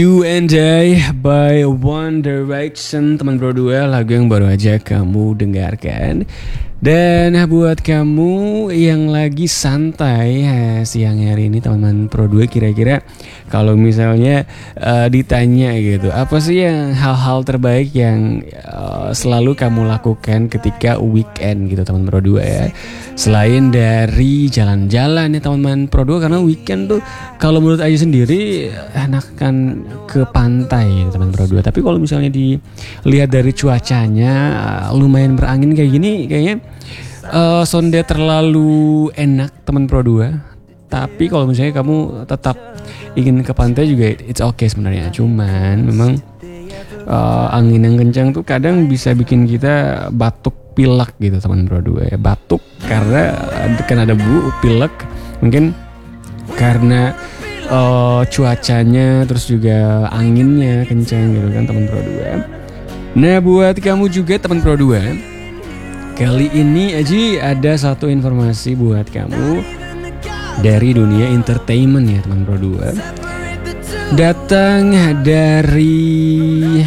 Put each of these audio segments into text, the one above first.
You and I by One Direction, teman Pro 2, lagu yang baru aja kamu dengarkan. Dan buat kamu yang lagi santai siang hari ini teman-teman Pro 2, kira-kira kalau misalnya ditanya gitu, apa sih yang hal-hal terbaik yang selalu kamu lakukan ketika weekend gitu teman Pro 2 ya. Selain dari jalan-jalan ya teman-teman Pro 2, karena weekend tuh kalau menurut Ayu sendiri enakan ke pantai ya teman Pro 2. Tapi kalau misalnya dilihat dari cuacanya lumayan berangin kayak gini, kayaknya sonde terlalu enak teman Pro 2. Tapi kalau misalnya kamu tetap ingin ke pantai juga it's okay sebenarnya. Cuman memang angin yang kencang tuh kadang bisa bikin kita batuk pilek gitu teman Pro 2 ya. Batuk karena kan ada pilek mungkin karena cuacanya, terus juga anginnya kencang gitu kan teman Pro 2. Nah buat kamu juga teman Pro 2, kali ini Aji ada satu informasi buat kamu dari dunia entertainment ya teman Pro 2. Datang dari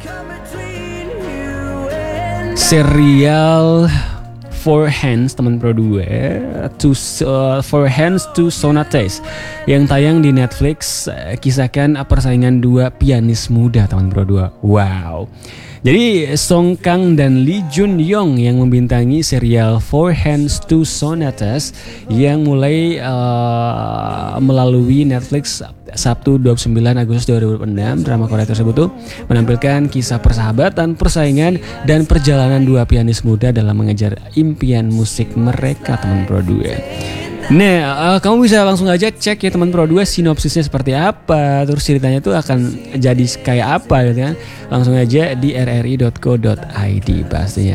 serial Four Hands teman Pro 2, Four Hands to Sonatas yang tayang di Netflix, kisahkan persaingan dua pianis muda teman Pro 2. Wow. Jadi Song Kang dan Lee Jun Yong yang membintangi serial Four Hands to Sonatas yang mulai melalui Netflix Sabtu 29 Agustus 2006. Drama Korea tersebut tuh menampilkan kisah persahabatan, persaingan, dan perjalanan dua pianis muda dalam mengejar impian musik mereka teman Pro 2. Nah, kamu bisa langsung aja cek ya teman Pro 2 sinopsisnya seperti apa, terus ceritanya tuh akan jadi kayak apa gitu kan. Langsung aja di rri.co.id pastinya.